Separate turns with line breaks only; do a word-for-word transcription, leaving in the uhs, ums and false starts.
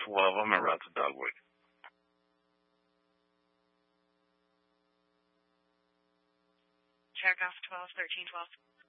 twelve. I'm en route to Dogwood.
Check off twelve, thirteen, twelve.